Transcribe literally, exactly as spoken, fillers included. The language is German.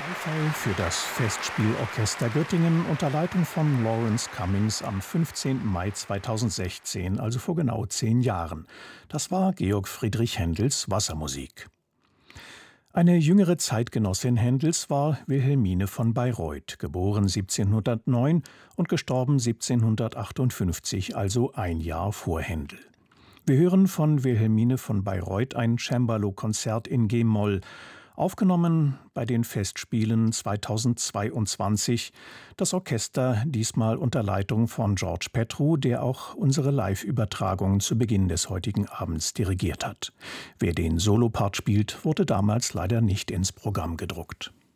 Beifall für das Festspielorchester Göttingen unter Leitung von Lawrence Cummings am fünfzehnten Mai zweitausendsechzehn, also vor genau zehn Jahren. Das war Georg Friedrich Händels Wassermusik. Eine jüngere Zeitgenossin Händels war Wilhelmine von Bayreuth, geboren siebzehnhundertneun und gestorben siebzehnhundertachtundfünfzig, also ein Jahr vor Händel. Wir hören von Wilhelmine von Bayreuth ein Cembalo-Konzert in G-Moll, aufgenommen bei den Festspielen zweitausendzweiundzwanzig. Das Orchester diesmal unter Leitung von George Petru, der auch unsere Live-Übertragung zu Beginn des heutigen Abends dirigiert hat. Wer den Solopart spielt, wurde damals leider nicht ins Programm gedruckt.